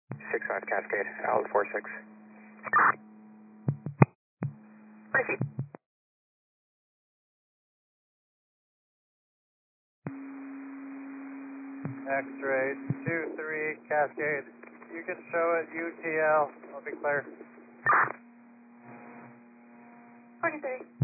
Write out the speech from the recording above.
65 Cascade, Alan 46. X-ray 23 Cascade. You can show it UTL. I'll be clear. 43.